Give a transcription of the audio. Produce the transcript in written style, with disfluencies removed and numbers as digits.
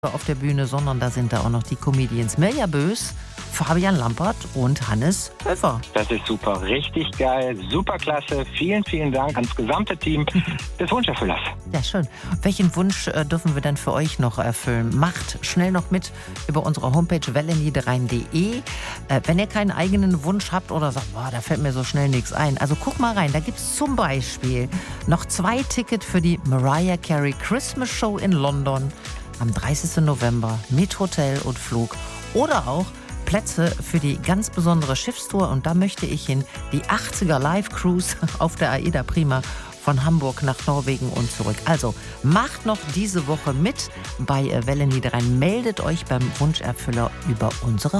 auf der Bühne, sondern da sind da auch noch die Comedians Mirja Bös, Fabian Lampert und Hannes Höfer. Das ist super, richtig geil, super klasse. Vielen, vielen Dank ans gesamte Team des Wunscherfüllers. Ja, schön. Welchen Wunsch dürfen wir denn für euch noch erfüllen? Macht schnell noch mit über unsere Homepage welleniederrhein.de. Wenn ihr keinen eigenen Wunsch habt oder sagt, boah, da fällt mir so schnell nichts ein. Also guck mal rein, da gibt es zum Beispiel noch 2 Tickets für die Mariah Carey Christmas Show in London am 30. November mit Hotel und Flug oder auch Plätze für die ganz besondere Schiffstour. Und da möchte ich hin, die 80er Live Cruise auf der Aida Prima von Hamburg nach Norwegen und zurück. Also macht noch diese Woche mit bei Welle Niederrhein. Meldet euch beim Wunscherfüller über unsere